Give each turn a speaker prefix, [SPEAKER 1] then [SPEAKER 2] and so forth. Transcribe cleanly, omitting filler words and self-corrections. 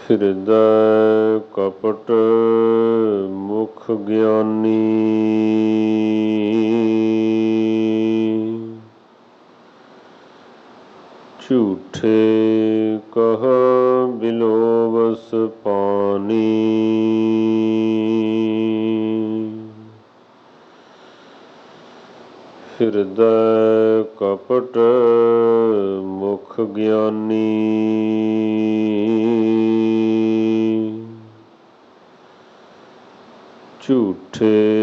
[SPEAKER 1] ਹਿਰਦੈ ਕਪਟ ਮੁਖ ਗਿਆਨੀ। ਝੂਠੇ ਕਹ ਬਿਲੋਵਸ ਪਾਨੀ। ਹਿਰਦੈ ਕਪਟ ਮੁਖ ਗਿਆਨੀ। ਝੂਠੇ